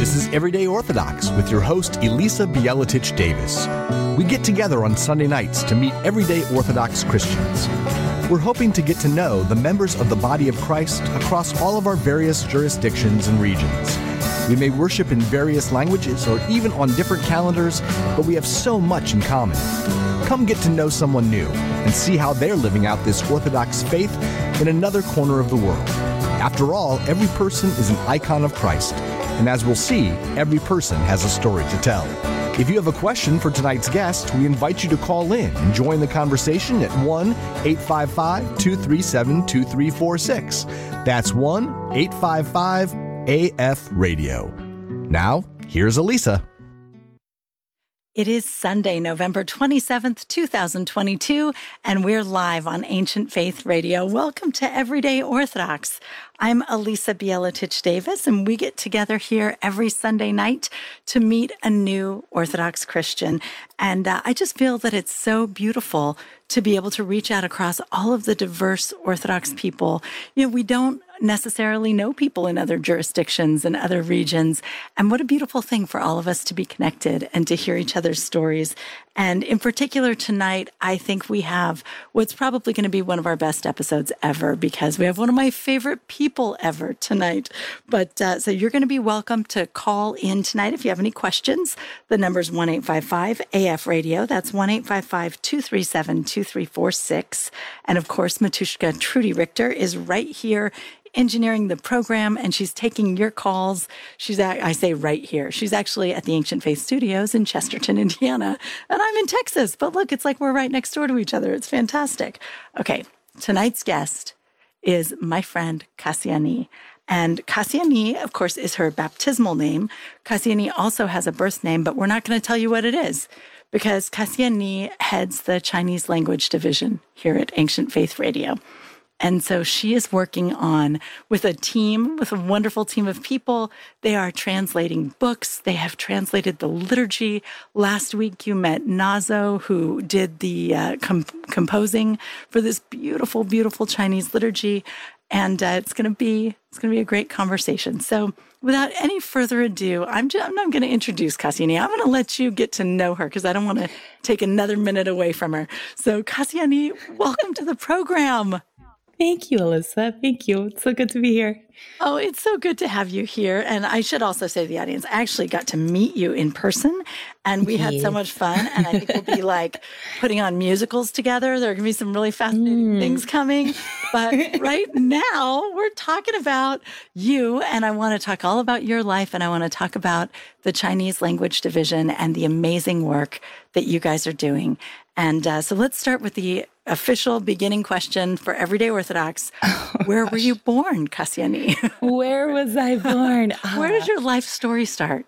This is Everyday Orthodox with your host, Elisa Bielatich Davis. We get together on Sunday nights to meet everyday Orthodox Christians. We're hoping to get to know the members of the body of Christ across all of our various jurisdictions and regions. We may worship in various languages or even on different calendars, but we have so much in common. Come get to know someone new and see how they're living out this Orthodox faith in another corner of the world. After all, every person is an icon of Christ, and as we'll see, every person has a story to tell. If you have a question for tonight's guest, we invite you to call in and join the conversation at 1-855-237-2346. That's 1-855-AF-RADIO. Now, here's Elisa. It is Sunday, November 27th, 2022, and we're live on Ancient Faith Radio. Welcome to Everyday Orthodox. I'm Elisa Bielatich Davis, and we get together here every Sunday night to meet a new Orthodox Christian. And I just feel that it's so beautiful to be able to reach out across all of the diverse Orthodox people. You know, we don't necessarily know people in other jurisdictions and other regions. And what a beautiful thing for all of us to be connected and to hear each other's stories. And in particular tonight, I think we have what's probably going to be one of our best episodes ever, because we have one of my favorite people ever tonight. But so you're going to be welcome to call in tonight if you have any questions. The number is 1-855-AF-RADIO. That's 1-855-237-2346. And of course, Matushka Trudy Richter is right here engineering the program, and she's taking your calls. I say right here. She's actually at the Ancient Faith Studios in Chesterton, Indiana, and I'm in Texas. But look, it's like we're right next door to each other. It's fantastic. Okay, tonight's guest is my friend Kassiani. And Kassiani, of course, is her baptismal name. Kassiani also has a birth name, but we're not going to tell you what it is, because Kassiani heads the Chinese language division here at Ancient Faith Radio. And so she is working on, with a wonderful team of people. They are translating books. They have translated the liturgy. Last week you met Nazo, who did the composing for this beautiful, beautiful Chinese liturgy. And it's going to be a great conversation. So without any further ado, I'm going to introduce Kassiani. I'm going to let you get to know her because I don't want to take another minute away from her. So Kassiani, welcome to the program. Thank you, Alyssa. Thank you. It's so good to be here. Oh, it's so good to have you here. And I should also say to the audience, I actually got to meet you in person, and we had so much fun. And I think we'll be like putting on musicals together. There are going to be some really fascinating things coming. But right now, we're talking about you, and I want to talk all about your life, and I want to talk about the Chinese language division and the amazing work that you guys are doing. And so let's start with the official beginning question for Everyday Orthodox. Where were you born, Kassiani? Where was I born? Where did your life story start?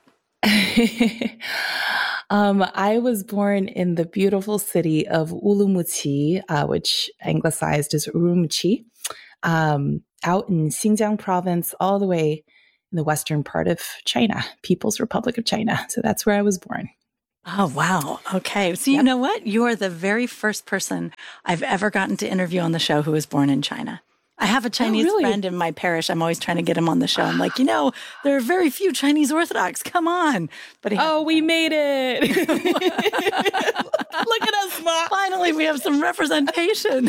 I was born in the beautiful city of Urumqi, which anglicized as Urumqi, out in Xinjiang province, all the way in the western part of China, People's Republic of China. So that's where I was born. Oh, wow. Okay. So you know what? You are the very first person I've ever gotten to interview on the show who was born in China. I have a Chinese friend in my parish. I'm always trying to get him on the show. I'm like, there are very few Chinese Orthodox. Come on. But we made it. Look at us, Mom. Finally, we have some representation.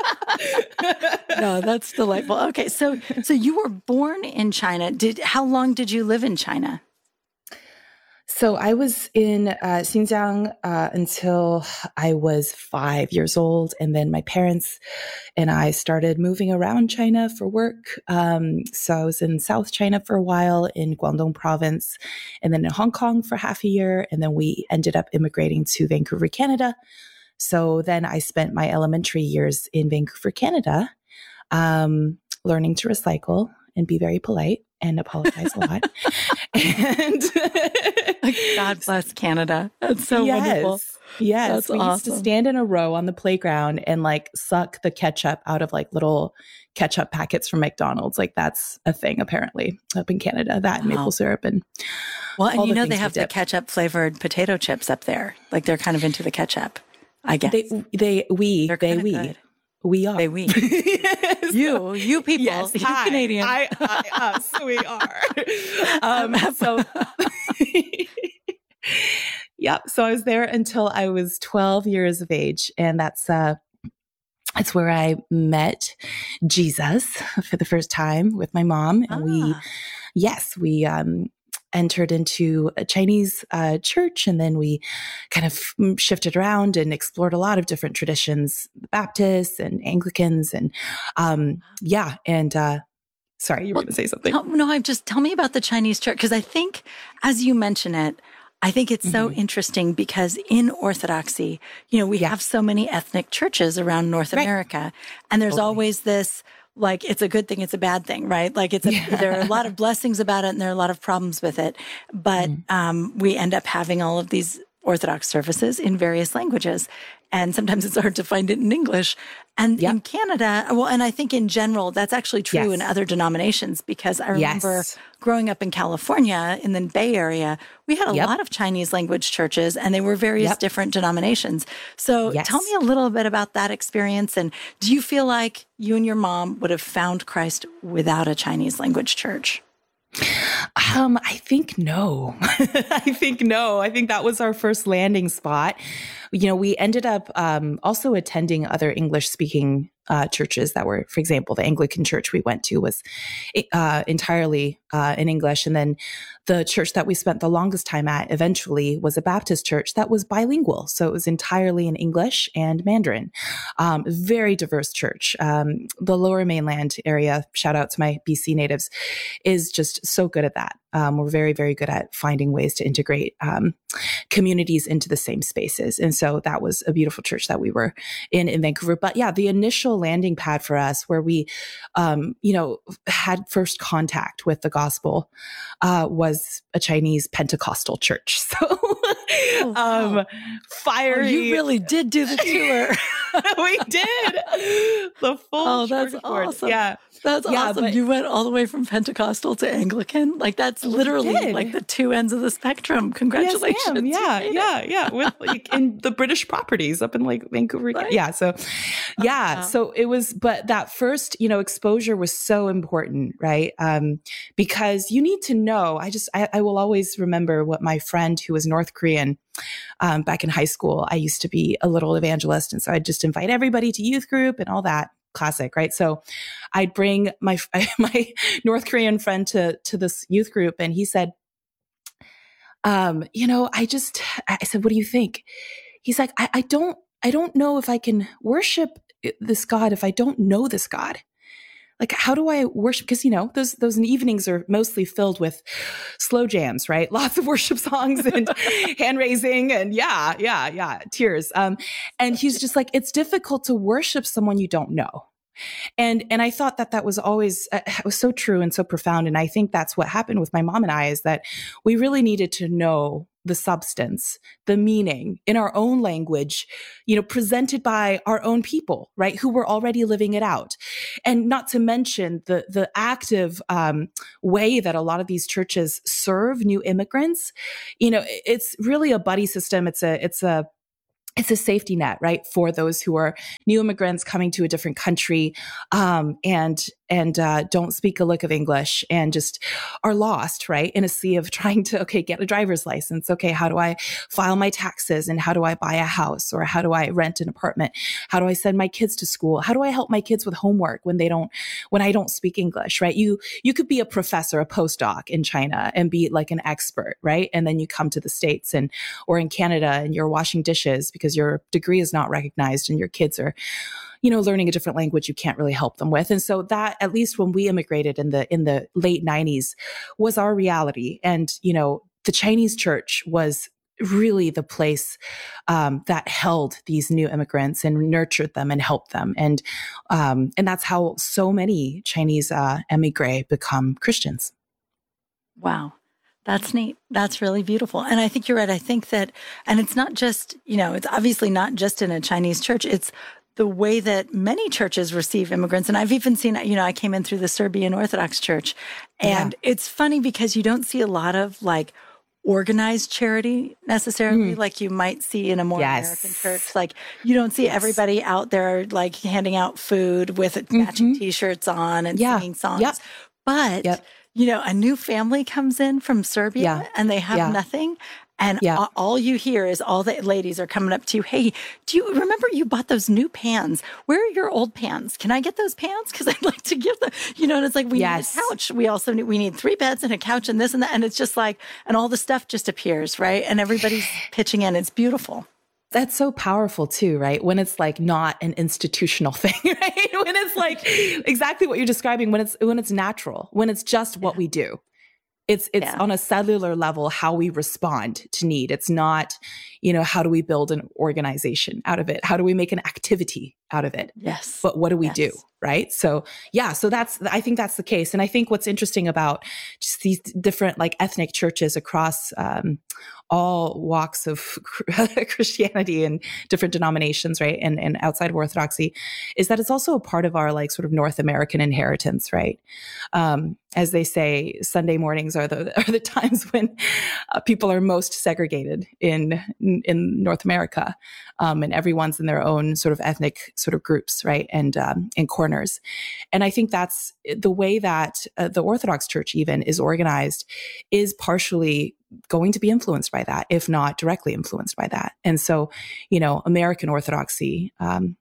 No, that's delightful. Okay. So you were born in China. How long did you live in China? So I was in Xinjiang until I was 5 years old. And then my parents and I started moving around China for work. So I was in South China for a while, in Guangdong province, and then in Hong Kong for half a year. And then we ended up immigrating to Vancouver, Canada. So then I spent my elementary years in Vancouver, Canada, learning to recycle and be very polite and apologize a lot. And God bless Canada. That's so wonderful. Yes. That's we awesome. used to stand in a row on the playground and suck the ketchup out of little ketchup packets from McDonald's. That's a thing apparently up in Canada, that and maple syrup and they have the ketchup flavored potato chips up there. They're kind of into the ketchup, I guess. They're good. We are. Say we. You people, yes, you Canadians. Us, we are. So, yep. So I was there until I was 12 years of age. And that's where I met Jesus for the first time with my mom. And we entered into a Chinese church, and then we kind of shifted around and explored a lot of different traditions, Baptists and Anglicans, and sorry, you were going to say something. No, tell me about the Chinese church, because I think, as you mention it, I think it's so interesting because in Orthodoxy, we have so many ethnic churches around North America, and there's always this, like, it's a good thing, it's a bad thing, right? Like there are a lot of blessings about it and there are a lot of problems with it. But we end up having all of these Orthodox services in various languages. And sometimes it's hard to find it in English. And in Canada, and I think in general, that's actually true in other denominations, because I remember growing up in California, in the Bay Area, we had a lot of Chinese language churches, and they were various different denominations. So tell me a little bit about that experience. And do you feel like you and your mom would have found Christ without a Chinese language church? I think no. I think that was our first landing spot. We ended up also attending other English-speaking churches that were, for example, the Anglican church we went to was entirely in English. And then the church that we spent the longest time at eventually was a Baptist church that was bilingual. So it was entirely in English and Mandarin. Very diverse church. The Lower Mainland area, shout out to my BC natives, is just so good at that. We're very, very good at finding ways to integrate communities into the same spaces. And so that was a beautiful church that we were in Vancouver. But the initial landing pad for us where we, had first contact with the gospel was a Chinese Pentecostal church. So fiery. You really did do the tour. We did. The full that's awesome. Yeah. That's awesome. But you went all the way from Pentecostal to Anglican. Like, that's literally like the two ends of the spectrum. Congratulations. Yes, yeah. With in the British properties up in Vancouver. Right. Yeah. So, So it was, but that first, exposure was so important, right? Because you need to know, I will always remember what my friend who was North Korean, back in high school, I used to be a little evangelist. And so I'd just invite everybody to youth group and all that. Classic, right? So I'd bring my North Korean friend to this youth group, and he said, I said, what do you think? He's like, I don't know if I can worship this God if I don't know this God. Like, how do I worship? Because, those evenings are mostly filled with slow jams, right? Lots of worship songs and hand raising and tears. And he's just like, it's difficult to worship someone you don't know. And I thought that was always, was so true and so profound. And I think that's what happened with my mom and I, is that we really needed to know the substance, the meaning in our own language, presented by our own people, right? Who were already living it out. And not to mention the active way that a lot of these churches serve new immigrants. It's really a buddy system. It's a safety net, right, for those who are new immigrants coming to a different country, and don't speak a lick of English and just are lost, right, in a sea of trying to, get a driver's license. Okay, how do I file my taxes, and how do I buy a house, or how do I rent an apartment? How do I send my kids to school? How do I help my kids with homework when I don't speak English, right? You could be a professor, a postdoc in China and be like an expert, right? And then you come to the States or in Canada and you're washing dishes because your degree is not recognized and your kids are, learning a different language you can't really help them with. And so that, at least when we immigrated in the late 90s, was our reality. And, the Chinese church was really the place that held these new immigrants and nurtured them and helped them. And that's how so many Chinese emigre become Christians. Wow. That's neat. That's really beautiful. And I think you're right. I think that, and it's not just, it's obviously not just in a Chinese church. It's the way that many churches receive immigrants. And I've even seen, I came in through the Serbian Orthodox Church, and it's funny because you don't see a lot of organized charity necessarily, like you might see in a more American church. Like you don't see everybody out there like handing out food with matching T-shirts on and singing songs. But, you know, a new family comes in from Serbia and they have nothing. And all you hear is all the ladies are coming up to you. Hey, do you remember you bought those new pans? Where are your old pans? Can I get those pans? Because I'd like to give them, you know, and it's like, we need a couch. We also we need 3 beds and a couch and this and that. And it's just like, and all the stuff just appears, right? And everybody's pitching in. It's beautiful. That's so powerful too, right? When it's like not an institutional thing, right? When it's like exactly what you're describing, when it's natural, when it's just what we do. It's on a cellular level, how we respond to need. It's not, you know, how do we build an organization out of it? How do we make an activity out of it? Yes. But what do we do? Right. So, so I think that's the case. And I think what's interesting about just these different like ethnic churches across all walks of Christianity and different denominations, right? And outside of Orthodoxy is that it's also a part of our like sort of North American inheritance, right? As they say, Sunday mornings are the times when people are most segregated in North America, and everyone's in their own sort of ethnic sort of groups, right? And in corners. And I think that's the way that the Orthodox Church even is organized is partially going to be influenced by that, if not directly influenced by that. And so, you know, American Orthodoxy,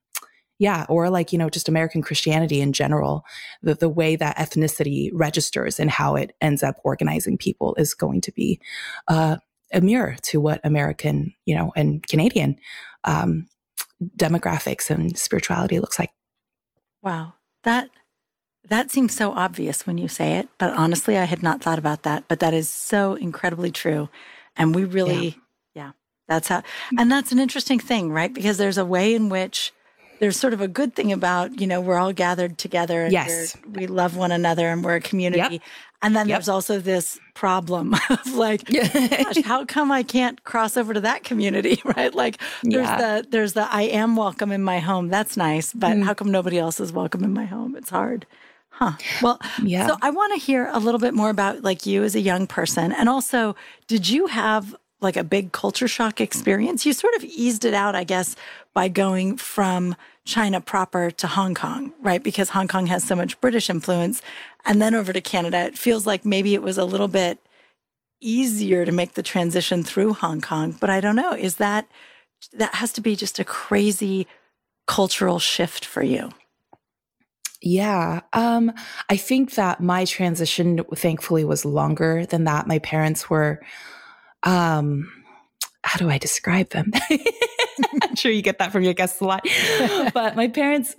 or like, you know, just American Christianity in general, the way that ethnicity registers and how it ends up organizing people is going to be a mirror to what American, you know, and Canadian demographics and spirituality looks like. Wow. That seems so obvious when you say it, but honestly, I had not thought about that. But that is so incredibly true. And we really, that's how, and that's an interesting thing, right? Because there's a way in which there's sort of a good thing about, you know, we're all gathered together and we love one another and we're a community. And then there's also this problem of like, gosh, how come I can't cross over to that community, right? Like there's the I am welcome in my home. That's nice. But how come nobody else is welcome in my home? It's hard. Huh. Well, so I want to hear a little bit more about like you as a young person. And also, did you have like a big culture shock experience? You sort of eased it out, I guess, by going from China proper to Hong Kong, right? Because Hong Kong has so much British influence. And then over to Canada, it feels like maybe it was a little bit easier to make the transition through Hong Kong. But I don't know, that has to be just a crazy cultural shift for you. Yeah. I think that my transition, thankfully, was longer than that. My parents were, how do I describe them? I'm sure you get that from your guests a lot. But my parents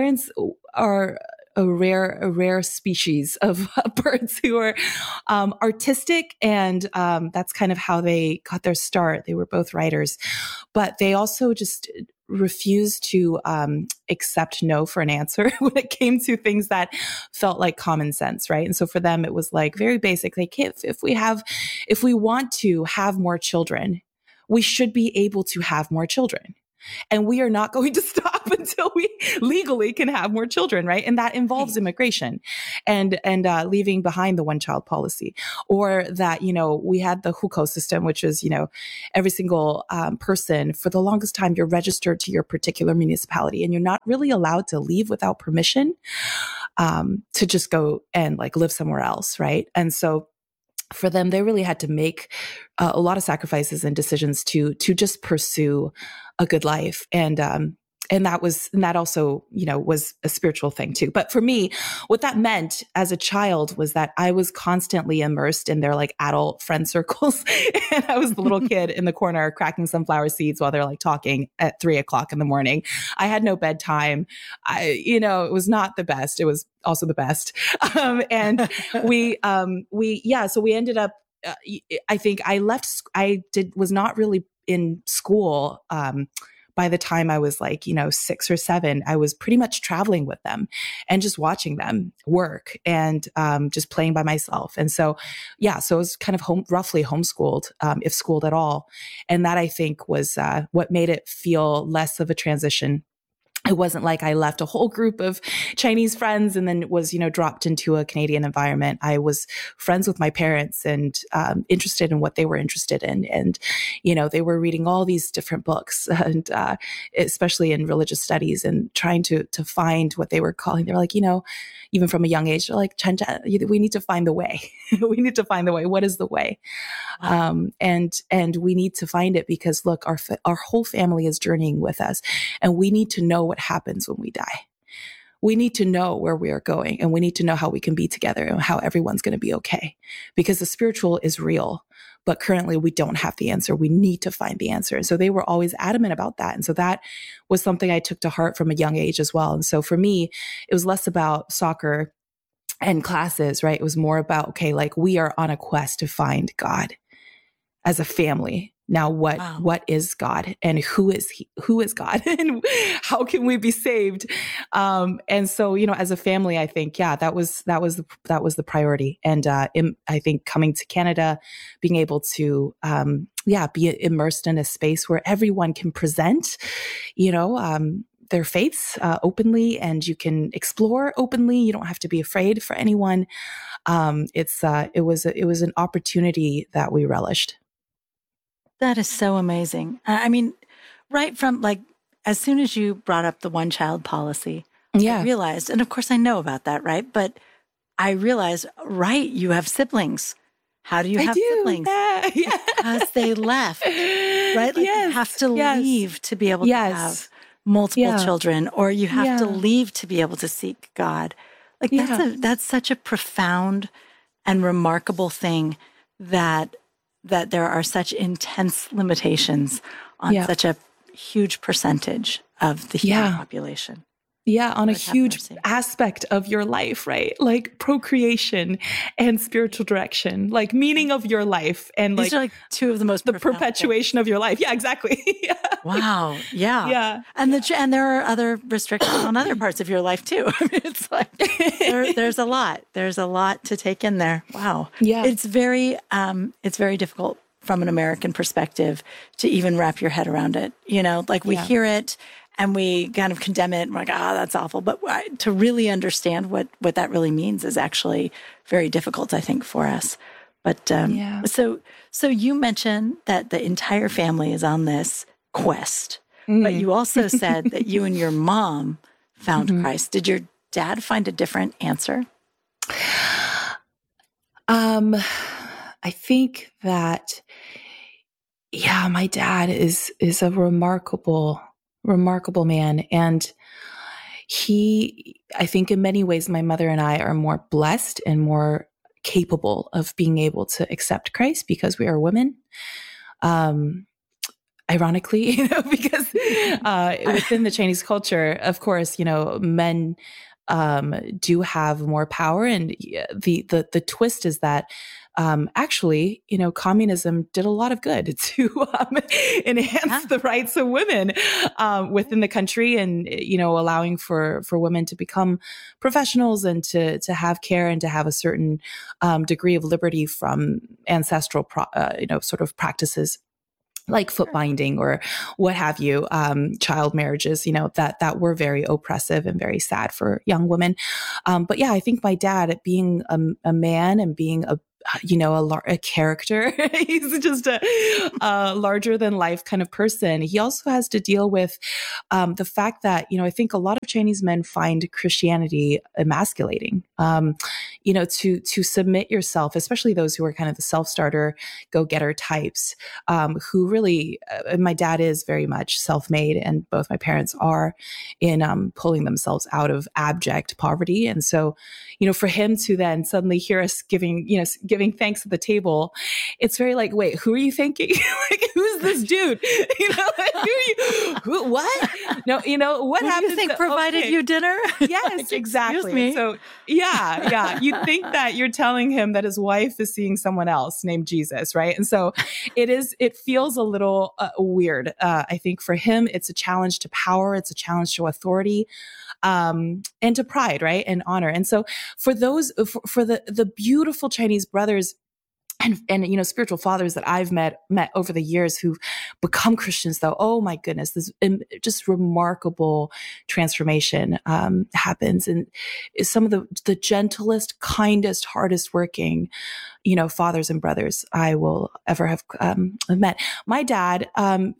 are a rare species of birds who are artistic, and that's kind of how they got their start. They were both writers, but they also just refused to accept no for an answer when it came to things that felt like common sense, right? And so for them, it was like very basic. Like if we want to have more children, we should be able to have more children. And we are not going to stop until we legally can have more children, right? And that involves immigration and leaving behind the one-child policy. Or that, you know, we had the hukou system, which is, you know, every single person, for the longest time, you're registered to your particular municipality and you're not really allowed to leave without permission to just go and like live somewhere else, right? And so for them, they really had to make a lot of sacrifices and decisions to just pursue a good life. And that also, you know, was a spiritual thing too. But for me, what that meant as a child was that I was constantly immersed in their like adult friend circles. And I was the little kid in the corner cracking sunflower seeds while they're like talking at 3:00 in the morning. I had no bedtime. It was not the best. It was also the best. And so we ended up, I think I left, was not really in school, by the time I was like, 6 or 7, I was pretty much traveling with them and just watching them work and just playing by myself. And so I was kind of roughly homeschooled, if schooled at all. And that I think was what made it feel less of a transition It wasn't like I left a whole group of Chinese friends and then was, dropped into a Canadian environment. I was friends with my parents and interested in what they were interested in. And, they were reading all these different books and especially in religious studies and trying to find what they were calling. They're like, even from a young age, they're like, Chan, we need to find the way. We need to find the way. What is the way? Wow. And we need to find it because look, our whole family is journeying with us, and we need to know what happens when we die. We need to know where we are going, and we need to know how we can be together and how everyone's going to be okay, because the spiritual is real, but currently we don't have the answer. We need to find the answer. And so they were always adamant about that. And so that was something I took to heart from a young age as well. And so for me, it was less about soccer and classes, right? It was more about, okay, like we are on a quest to find God as a family. Now, what is God, and who is God, and how can we be saved? And so, as a family, I think, that was the priority. And I think coming to Canada, being able to, be immersed in a space where everyone can present, their faiths openly, and you can explore openly. You don't have to be afraid for anyone. It was an opportunity that we relished. That is so amazing. I mean, right from as soon as you brought up the one child policy, I realized, and of course I know about that, right? But I realized, right, you have siblings. How do you have siblings? Yeah. Because they left, right? Like you have to leave to be able to have multiple children, or you have to leave to be able to seek God. Like that's such a profound and remarkable thing that there are such intense limitations on such a huge percentage of the human population. Yeah, on a huge aspect of your life, right? Like procreation and spiritual direction, like meaning of your life, and these are like two of the most perpetuation of your life. Yeah, exactly. Wow. Yeah. And there are other restrictions on other parts of your life too. I mean, it's like there's a lot. There's a lot to take in there. Wow. Yeah. It's very difficult from an American perspective to even wrap your head around it. We hear it and we kind of condemn it and we're like, that's awful. But to really understand what that really means is actually very difficult, I think, for us. But so you mentioned that the entire family is on this quest, but you also said that you and your mom found Christ. Did your dad find a different answer? I think that, my dad is a remarkable man. And I think in many ways, my mother and I are more blessed and more capable of being able to accept Christ because we are women. Ironically, because within the Chinese culture, of course, men do have more power. And the twist is that actually, communism did a lot of good to enhance the rights of women within the country, and allowing for women to become professionals and to have care and to have a certain degree of liberty from ancestral sort of practices like foot binding or what have you, child marriages, that were very oppressive and very sad for young women. But I think my dad, being a man and being a character, he's just a larger than life kind of person. He also has to deal with the fact that, I think a lot of Chinese men find Christianity emasculating, to submit yourself, especially those who are kind of the self-starter, go-getter types, who really, my dad is very much self-made, and both my parents are in pulling themselves out of abject poverty. And so, for him to then suddenly hear us giving thanks at the table, it's very like, wait, who are you thanking? Like, who's this dude? What? No, what happened? Do you think provided you dinner? Yes, like, exactly. Me? So you'd think that you're telling him that his wife is seeing someone else named Jesus, right? And so it feels a little weird. I think for him, it's a challenge to power. It's a challenge to authority. And to pride, right? And honor. And so for the beautiful Chinese brothers and spiritual fathers that I've met over the years who've become Christians, though, oh my goodness, this just remarkable transformation happens. And some of the gentlest, kindest, hardest working, fathers and brothers I will ever have met. My dad,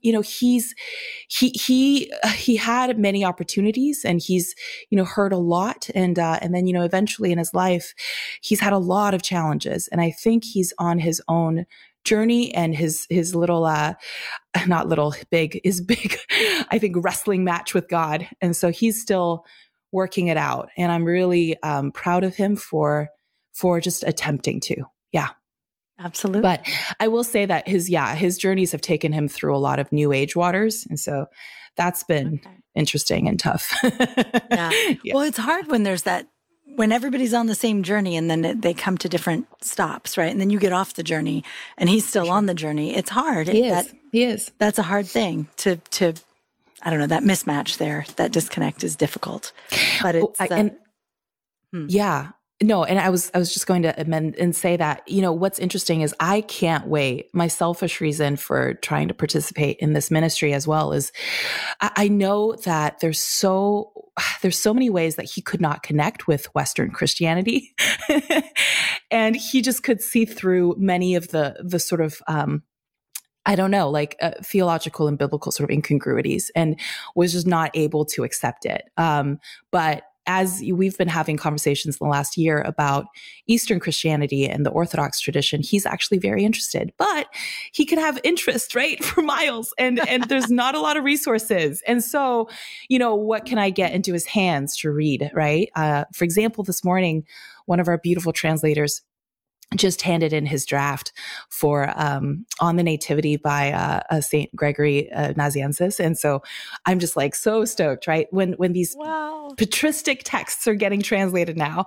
he had many opportunities, and he's, heard a lot. And then, eventually in his life, he's had a lot of challenges. And I think he's on his own journey, and his little, not little, big, is big, I think, wrestling match with God. And so he's still working it out. And I'm really proud of him for just attempting to. Yeah. Absolutely. But I will say that his journeys have taken him through a lot of new age waters. And so that's been interesting and tough. Yeah. Well, it's hard when there's when everybody's on the same journey and then they come to different stops, right? And then you get off the journey and he's still on the journey. It's hard. He is. That's a hard thing to, I don't know, that mismatch there, that disconnect is difficult, but it's, yeah. No, and I was just going to amend and say that, what's interesting is I can't wait. My selfish reason for trying to participate in this ministry as well is I know that there's so many ways that he could not connect with Western Christianity. And he just could see through many of the sort of, I don't know, theological and biblical sort of incongruities, and was just not able to accept it. But as we've been having conversations in the last year about Eastern Christianity and the Orthodox tradition, he's actually very interested, but he can have interest, right, for miles, and there's not a lot of resources. And so, what can I get into his hands to read, right? For example, this morning, one of our beautiful translators just handed in his draft for On the Nativity by Saint Gregory Nazianzus. And so I'm just so stoked, right? When these patristic texts are getting translated now,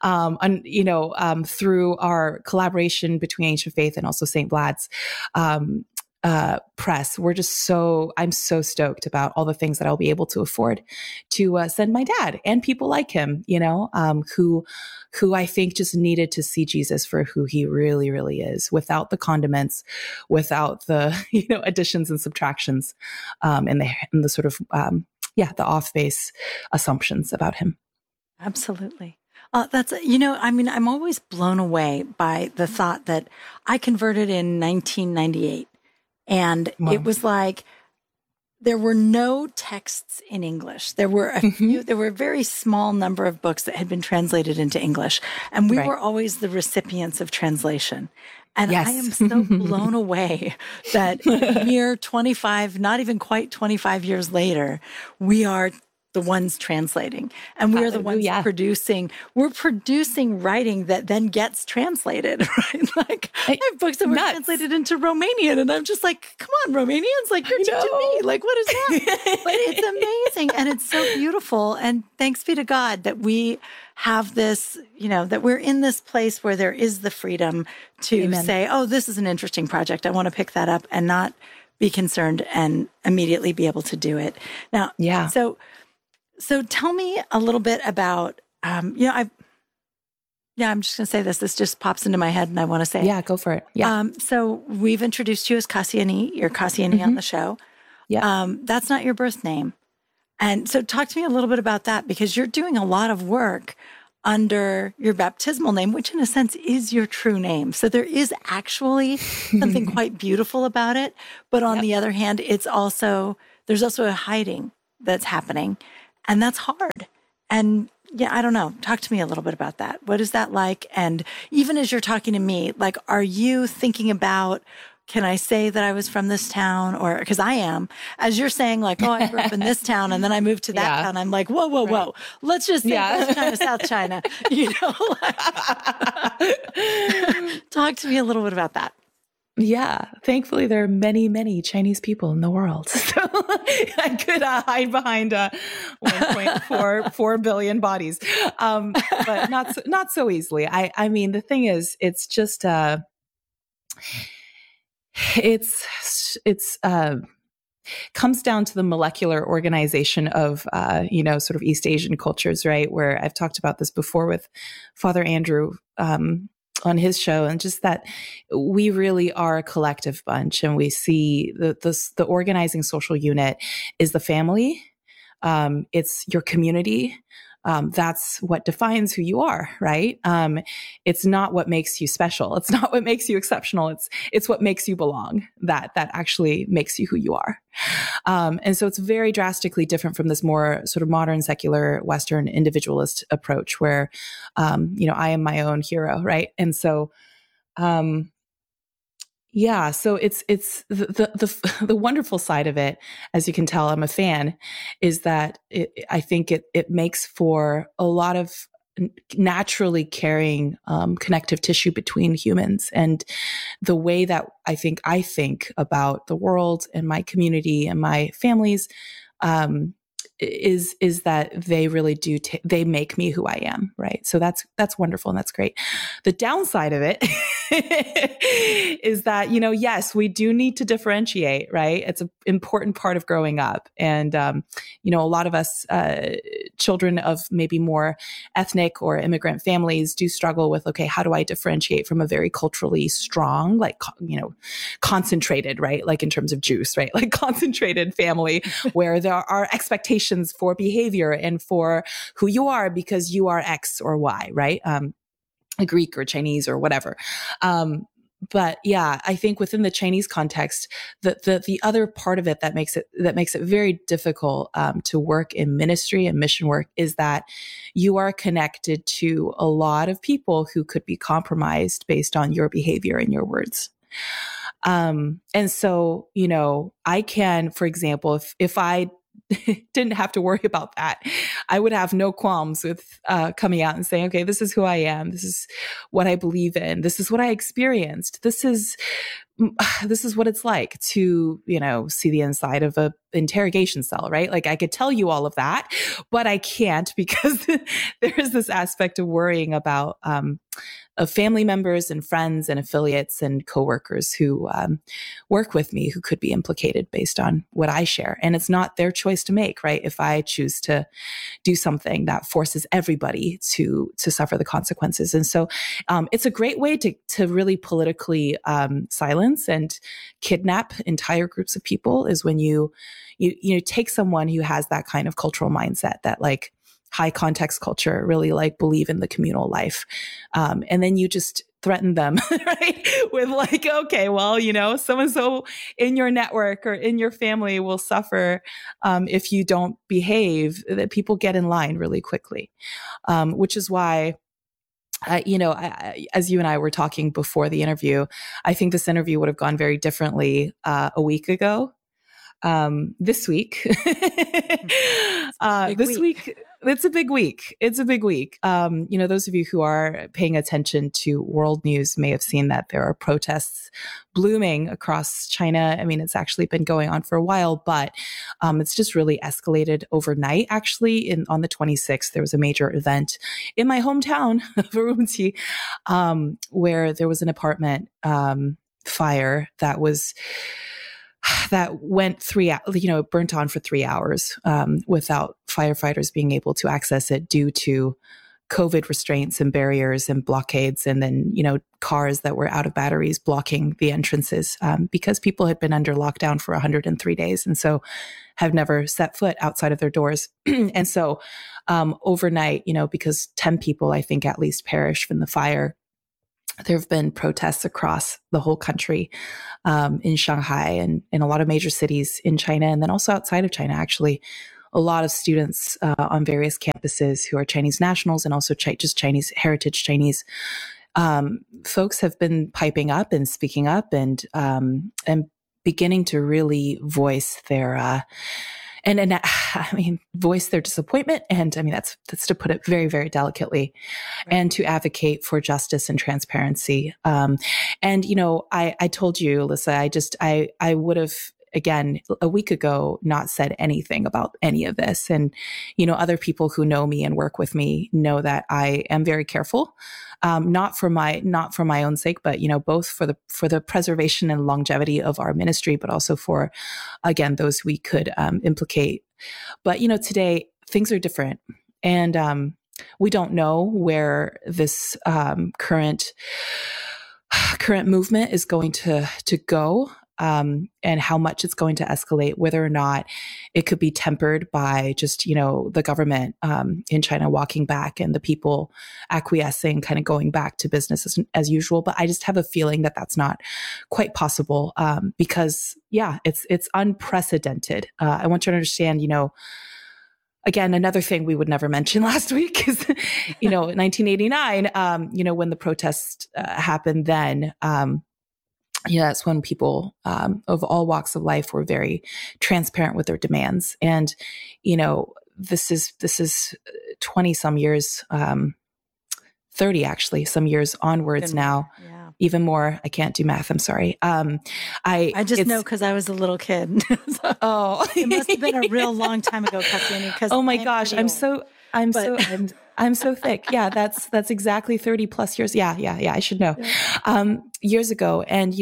through our collaboration between Ancient Faith and also St. Vlad's press. I'm so stoked about all the things that I'll be able to afford to send my dad and people like him, who I think just needed to see Jesus for who he really, really is, without the condiments, without the, additions and subtractions, and the sort of, the off base assumptions about him. Absolutely. I'm always blown away by the thought that I converted in 1998. And it was there were no texts in English. There were a few, there were a very small number of books that had been translated into English. And we were always the recipients of translation. And I am so blown away that mere 25, not even quite 25 years later, we are the ones translating, and we are the ones producing. We're producing writing that then gets translated, right? I have books that were translated into Romanian, and I'm just come on, Romanians, you're teaching me. What is that? But it's amazing, and it's so beautiful. And thanks be to God that we have this, that we're in this place where there is the freedom to say, oh, this is an interesting project. I want to pick that up and not be concerned and immediately be able to do it. Now, So tell me a little bit about, I'm just going to say this. This just pops into my head and I want to say Yeah, go for it. Yeah. So we've introduced you as Kassiani. You're Kassiani on the show. Yeah. That's not your birth name. And so talk to me a little bit about that, because you're doing a lot of work under your baptismal name, which in a sense is your true name. So there is actually something quite beautiful about it. But on the other hand, there's also a hiding that's happening. And that's hard. And I don't know. Talk to me a little bit about that. What is that like? And even as you're talking to me, are you thinking about, can I say that I was from this town? Or, because I am, as you're saying, I grew up in this town and then I moved to that town. I'm whoa. Let's just say West China, South China. Talk to me a little bit about that. Yeah, thankfully there are many, many Chinese people in the world, so I could hide behind 1.4 billion bodies, but not so easily. I mean, the thing is, it's just comes down to the molecular organization of sort of East Asian cultures, right? Where I've talked about this before with Father Andrew on his show, and just that we really are a collective bunch, and we see the organizing social unit is the family. It's your community. That's what defines who you are, right? It's not what makes you special. It's not what makes you exceptional. It's what makes you belong. That actually makes you who you are. And so it's very drastically different from this more sort of modern, secular, Western individualist approach where, I am my own hero, right? And so, yeah, so it's the wonderful side of it, as you can tell, I'm a fan, is that I think it makes for a lot of naturally caring connective tissue between humans, and the way that I think about the world and my community and my families is that they really do they make me who I am, right? So that's wonderful, and that's great. The downside of it is that, yes, we do need to differentiate, right? It's an important part of growing up. And, a lot of us, children of maybe more ethnic or immigrant families do struggle with, okay, how do I differentiate from a very culturally strong, concentrated, right? Like in terms of juice, right? Like concentrated family where there are expectations for behavior and for who you are because you are X or Y, right? A Greek or Chinese or whatever. But yeah, I think within the Chinese context, the other part of it that makes it very difficult to work in ministry and mission work is that you are connected to a lot of people who could be compromised based on your behavior and your words. And so, I can, for example, if I didn't have to worry about that, I would have no qualms with coming out and saying, okay, this is who I am. This is what I believe in. This is what I experienced. This is what it's like to, see the inside of a interrogation cell, right? Like I could tell you all of that, but I can't because there is this aspect of worrying about of family members and friends and affiliates and coworkers who work with me who could be implicated based on what I share. And it's not their choice to make, right? If I choose to do something that forces everybody to suffer the consequences. And so it's a great way to really politically silence and kidnap entire groups of people is when you take someone who has that kind of cultural mindset, that like high context culture, really like believe in the communal life. And then you just threaten them, right? With like, okay, well, so-and-so in your network or in your family will suffer if you don't behave, that people get in line really quickly. Which is why as you and I were talking before the interview, I think this interview would have gone very differently a week ago. This week, it's a big week. It's a big week. Those of you who are paying attention to world news may have seen that there are protests blooming across China. I mean, it's actually been going on for a while, but it's just really escalated overnight. Actually, on the 26th, there was a major event in my hometown of Urumqi, where there was an apartment fire that went burnt on for 3 hours without firefighters being able to access it due to COVID restraints and barriers and blockades. And then, cars that were out of batteries blocking the entrances because people had been under lockdown for 103 days. And so have never set foot outside of their doors. And so overnight, because 10 people, I think at least perished from the fire, there have been protests across the whole country, in Shanghai and in a lot of major cities in China, and then also outside of China, actually. A lot of students on various campuses who are Chinese nationals and also just Chinese heritage Chinese folks have been piping up and speaking up and beginning to really voice their voice their disappointment. And that's to put it very, very delicately, right. And to advocate for justice and transparency. I told you, Alyssa, I would have, again, a week ago, not said anything about any of this. And, other people who know me and work with me know that I am very careful, not for my own sake, but, both for the preservation and longevity of our ministry, but also for, again, those we could implicate. But, today things are different. And We don't know where this current movement is going to go, and how much it's going to escalate, whether or not it could be tempered by just, the government in China walking back and the people acquiescing, kind of going back to business as usual. But I just have a feeling that that's not quite possible, because, it's unprecedented. I want you to understand, again, another thing we would never mention last week is, 1989, when the protests happened then, that's when people of all walks of life were very transparent with their demands. And, this is 20 some years, 30 actually, some years onwards now. Yeah. Even more. I can't do math. I'm sorry. I just know because I was a little kid. So it must have been a real long time ago, Cassiani. Oh my gosh, I'm so thick. Yeah, that's exactly 30 plus years. Yeah. I should know. Years ago, and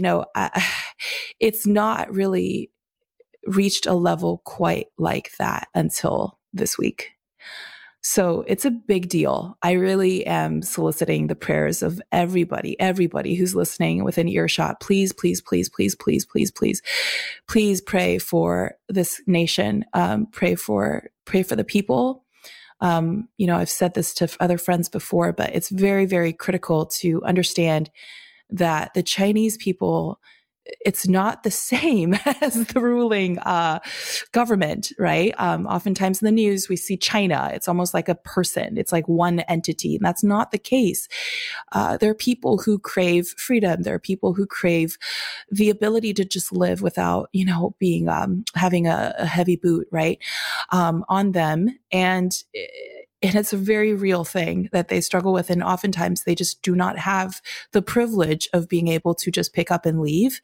it's not really reached a level quite like that until this week. So it's a big deal. I really am soliciting the prayers of everybody who's listening within earshot. Please, please, please, please, please, please, please, please pray for this nation. Pray for the people. I've said this to other friends before, but it's very, very critical to understand that the Chinese people, it's not the same as the ruling government, right? Oftentimes in the news, we see China. It's almost like a person. It's like one entity. And that's not the case. There are people who crave freedom. There are people who crave the ability to just live without, being, having a heavy boot, right, on them. And it's a very real thing that they struggle with. And oftentimes they just do not have the privilege of being able to just pick up and leave.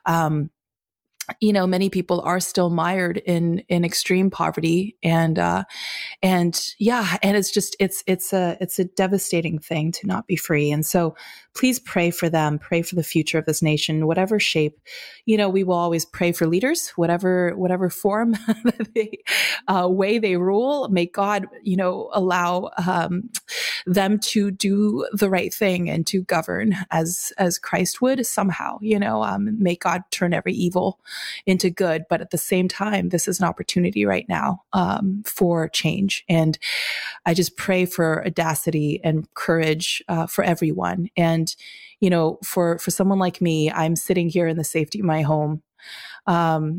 Many people are still mired in extreme poverty, and it's just, it's a devastating thing to not be free. And so please pray for them, pray for the future of this nation, whatever shape. We will always pray for leaders, whatever form, way they rule. May God, allow them to do the right thing and to govern as Christ would somehow. May God turn every evil into good. But at the same time, this is an opportunity right now for change. And I just pray for audacity and courage for everyone. And, for someone like me, I'm sitting here in the safety of my home. I've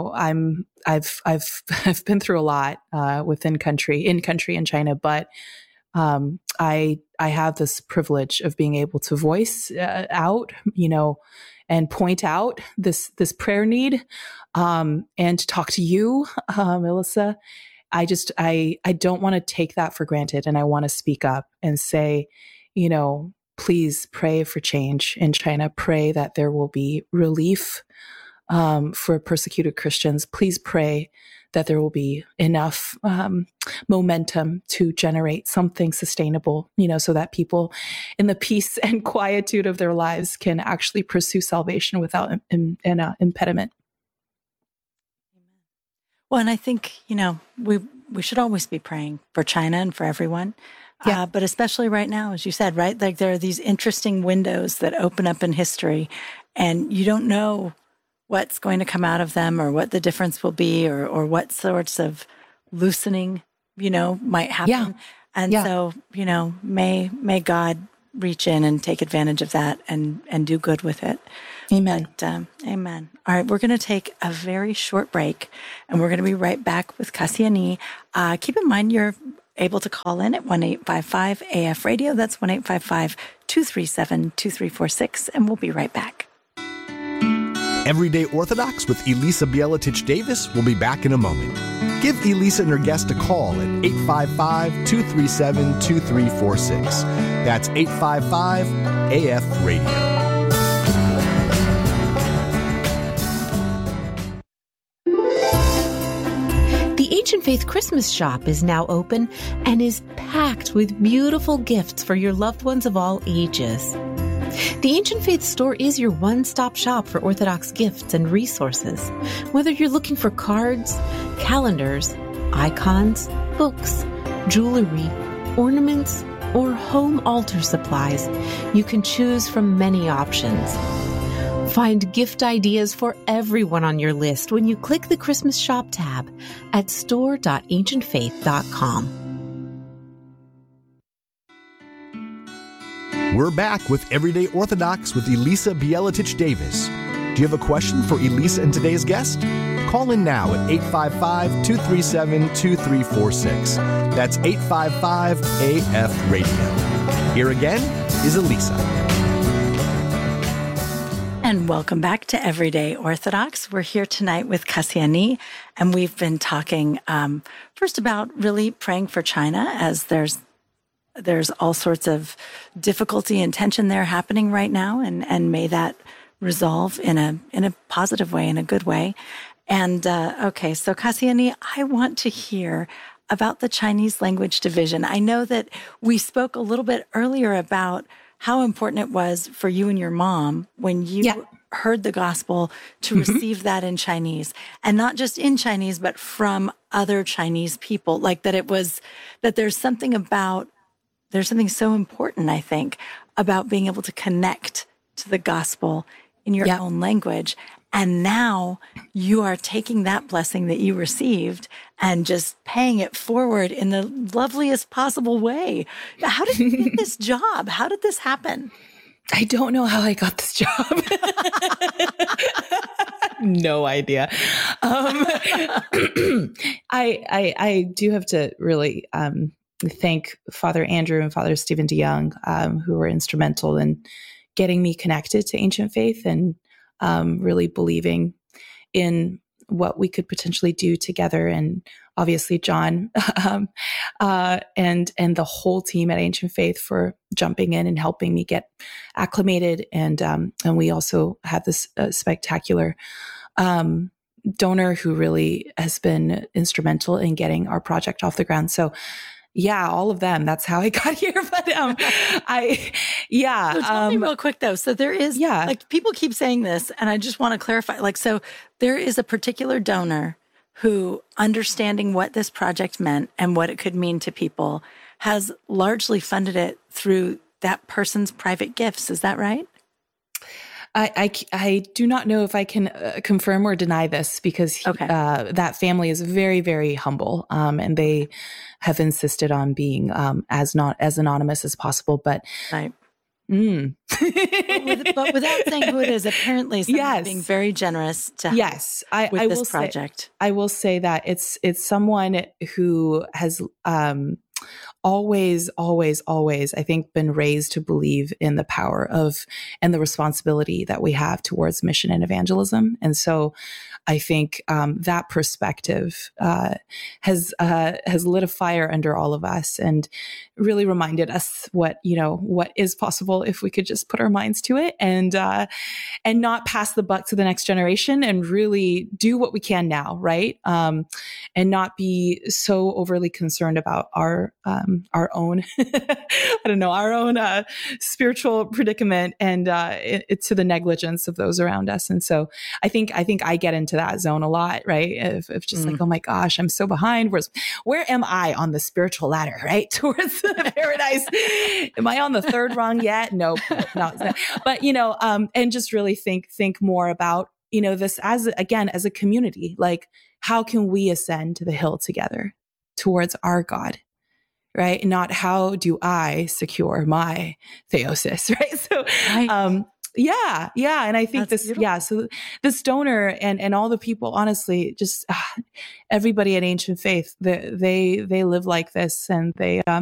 been through a lot in country in China, but I have this privilege of being able to voice out, and point out this prayer need, and to talk to you, Melissa. I don't want to take that for granted, and I want to speak up and say, please pray for change in China. Pray that there will be relief for persecuted Christians. Please pray that there will be enough momentum to generate something sustainable, so that people in the peace and quietude of their lives can actually pursue salvation without an impediment. Well, and I think, we should always be praying for China and for everyone. Yeah. But especially right now, as you said, right? Like there are these interesting windows that open up in history, and you don't know what's going to come out of them, or what the difference will be, or what sorts of loosening, might happen. Yeah. And so, may God reach in and take advantage of that and do good with it. Amen. But, amen. All right. We're going to take a very short break, and we're going to be right back with Cassiani. Keep in mind, you're able to call in at 1-855-AF-RADIO. That's 1-855-237-2346. And we'll be right back. Everyday Orthodox with Elisa Bielatich Davis will be back in a moment. Give Elisa and her guest a call at 855-237-2346. That's 855-AF-RADIO. The Ancient Faith Christmas shop is now open and is packed with beautiful gifts for your loved ones of all ages. The Ancient Faith store is your one-stop shop for Orthodox gifts and resources. Whether you're looking for cards, calendars, icons, books, jewelry, ornaments, or home altar supplies, you can choose from many options. Find gift ideas for everyone on your list when you click the Christmas Shop tab at store.ancientfaith.com. We're back with Everyday Orthodox with Elisa Bielatich Davis. Do you have a question for Elisa and today's guest? Call in now at 855-237-2346. That's 855-AF-RADIO. Here again is Elisa. And welcome back to Everyday Orthodox. We're here tonight with Kassiani, and we've been talking first about really praying for China, as there's all sorts of difficulty and tension there happening right now, and may that resolve in a positive way, in a good way. And okay, so Kassiani, I want to hear about the Chinese language division. I know that we spoke a little bit earlier about how important it was for you and your mom when you heard the gospel to receive that in Chinese, and not just in Chinese, but from other Chinese people. Like that there's something so important, I think, about being able to connect to the gospel in your own language. And now you are taking that blessing that you received and just paying it forward in the loveliest possible way. How did you get this job? How did this happen? I don't know how I got this job. No idea. I do have to really thank Father Andrew and Father Stephen DeYoung, who were instrumental in getting me connected to Ancient Faith and really believing in what we could potentially do together. And obviously John and the whole team at Ancient Faith for jumping in and helping me get acclimated. And we also had this spectacular donor who really has been instrumental in getting our project off the ground. So yeah, all of them. That's how I got here. But So tell me real quick though. So there is, like, people keep saying this, and I just want to clarify. Like, so there is a particular donor who, understanding what this project meant and what it could mean to people, has largely funded it through that person's private gifts. Is that right? I do not know if I can confirm or deny this, because that family is very, very humble, and they have insisted on being as anonymous as possible. But right. But without saying who it is, apparently someone's being very generous to help with this project. I will say that it's someone who has always, I think, been raised to believe in the power of and the responsibility that we have towards mission and evangelism. And so I think that perspective has lit a fire under all of us and really reminded us what is possible if we could just put our minds to it and not pass the buck to the next generation, and really do what we can now, right? And not be so overly concerned about our own, our own spiritual predicament and it to the negligence of those around us. And so I think I get into that zone a lot, right? If just like, oh my gosh, I'm so behind. Where am I on the spiritual ladder, right? Towards paradise. Am I on the third rung yet? Nope, not. But and just really think more about this as a community. Like, how can we ascend to the hill together towards our God? Right? Not how do I secure my theosis, right? So, and I think so this donor and all the people, honestly, just everybody at Ancient Faith, they live like this, and they